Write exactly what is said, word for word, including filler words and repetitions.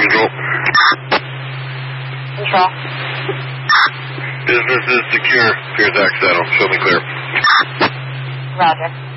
Control. Control. Business is secure. Here's Accidental. Show me clear. Roger.